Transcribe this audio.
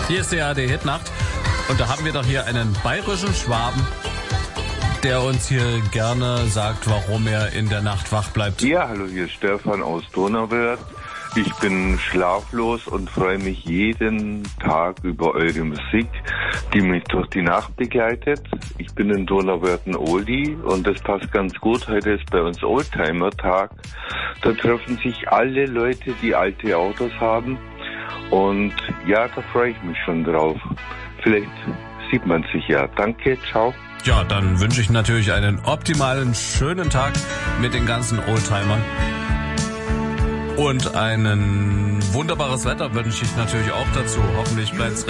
Hier ist die ARD-Hitnacht und da haben wir doch hier einen bayerischen Schwaben, der uns hier gerne sagt, warum er in der Nacht wach bleibt. Ja, hallo, hier ist Stefan aus Donauwörth. Ich bin schlaflos und freue mich jeden Tag über eure Musik, die mich durch die Nacht begleitet. Ich bin in Donauwörth ein Oldie und das passt ganz gut. Heute ist bei uns Oldtimer-Tag. Da treffen sich alle Leute, die alte Autos haben. Und ja, da freue ich mich schon drauf. Vielleicht sieht man sich ja. Danke, ciao. Ja, dann wünsche ich natürlich einen optimalen, schönen Tag mit den ganzen Oldtimern. Und ein wunderbares Wetter wünsche ich natürlich auch dazu. Hoffentlich bleibt es